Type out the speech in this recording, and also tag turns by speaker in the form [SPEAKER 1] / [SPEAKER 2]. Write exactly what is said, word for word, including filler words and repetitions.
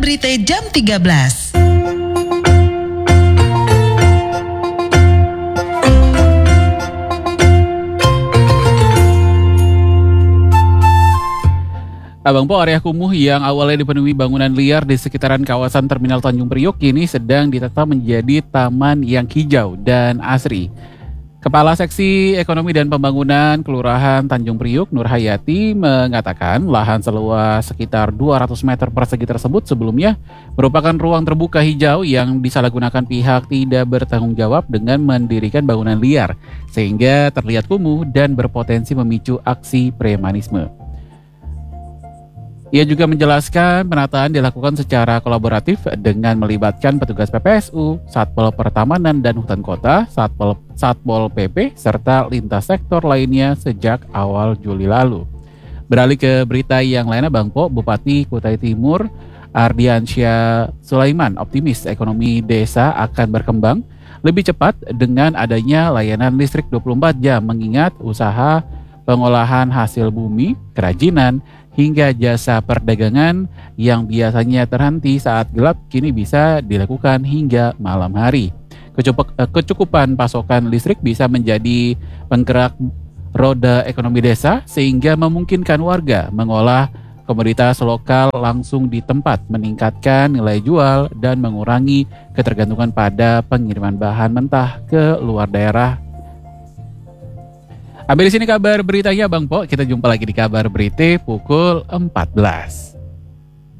[SPEAKER 1] Berita jam tiga belas.
[SPEAKER 2] Abang Po, area kumuh yang awalnya dipenuhi bangunan liar di sekitaran kawasan Terminal Tanjung Priok kini sedang ditata menjadi taman yang hijau dan asri. Kepala Seksi Ekonomi dan Pembangunan Kelurahan Tanjung Priok, Nur Hayati, mengatakan lahan seluas sekitar dua ratus meter persegi tersebut sebelumnya merupakan ruang terbuka hijau yang disalahgunakan pihak tidak bertanggung jawab dengan mendirikan bangunan liar, sehingga terlihat kumuh dan berpotensi memicu aksi premanisme. Ia juga menjelaskan penataan dilakukan secara kolaboratif dengan melibatkan petugas P P S U, Satpol Pertamanan dan Hutan Kota, Satpol, Satpol P P, serta lintas sektor lainnya sejak awal Juli lalu. Beralih ke berita yang lainnya, Bang Po, Bupati Kutai Timur Ardiansyah Sulaiman optimis ekonomi desa akan berkembang lebih cepat dengan adanya layanan listrik dua puluh empat jam, mengingat usaha pengolahan hasil bumi, kerajinan, hingga jasa perdagangan yang biasanya terhenti saat gelap kini bisa dilakukan hingga malam hari. Kecukupan pasokan listrik bisa menjadi penggerak roda ekonomi desa sehingga memungkinkan warga mengolah komoditas lokal langsung di tempat, meningkatkan nilai jual dan mengurangi ketergantungan pada pengiriman bahan mentah ke luar daerah. Sampai di sini kabar beritanya, Bang Po. Kita jumpa lagi di kabar berita pukul empat belas.